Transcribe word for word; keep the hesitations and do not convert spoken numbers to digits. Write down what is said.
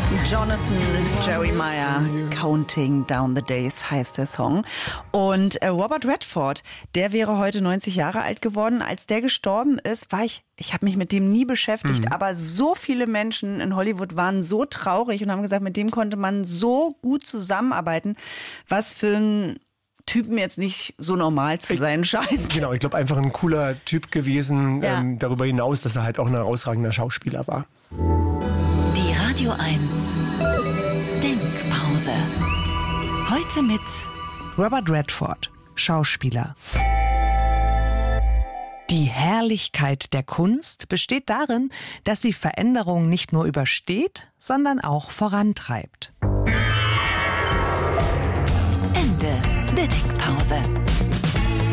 Jonathan Jeremiah, Counting Down the Days heißt der Song. Und äh, Robert Redford, der wäre heute neunzig Jahre alt geworden. Als der gestorben ist, war ich, ich habe mich mit dem nie beschäftigt, mhm. aber so viele Menschen in Hollywood waren so traurig und haben gesagt, mit dem konnte man so gut zusammenarbeiten. Was für ein Typen jetzt nicht so normal zu sein scheint. Genau, ich glaube einfach ein cooler Typ gewesen. Ja. Ähm, darüber hinaus, dass er halt auch ein herausragender Schauspieler war. Die Radio eins Denkpause. Heute mit Robert Redford, Schauspieler. Die Herrlichkeit der Kunst besteht darin, dass sie Veränderungen nicht nur übersteht, sondern auch vorantreibt. Ende der Denkpause.